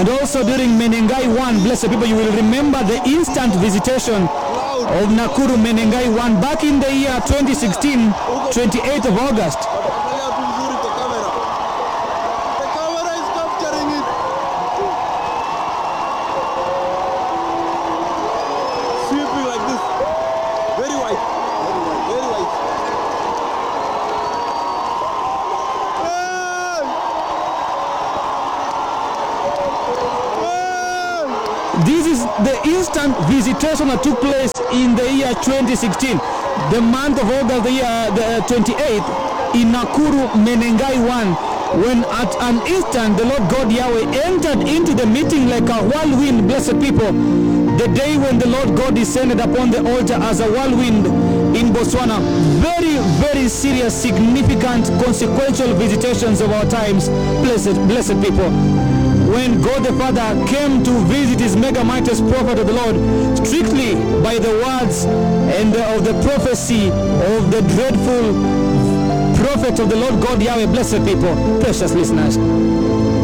And also during Menengai 1, blessed people, you will remember the instant visitation of Nakuru Menengai 1 back in the year 2016, 28th of August. This is the instant visitation that took place in the year 2016, the month of August, the year the 28th, in Nakuru Menengai 1, when at an instant the Lord God Yahweh entered into the meeting like a whirlwind, blessed people, the day when the Lord God descended upon the altar as a whirlwind in Botswana. Very, very serious, significant, consequential visitations of our times, blessed people. When God the Father came to visit his mega mightiest prophet of the Lord, strictly by the words and of the prophecy of the dreadful prophet of the Lord God Yahweh, blessed people, precious listeners.